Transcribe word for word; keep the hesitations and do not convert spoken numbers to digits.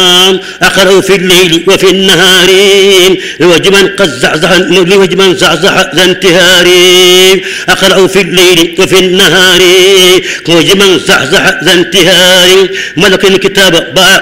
أقرأ في الليل وفي النهار لوجه من قد زعزع لوجه من زعزع ذا انتهار. أقرأ في الليل وفي النهار لوجه من زعزع ذا انتهار. ملك الكتاب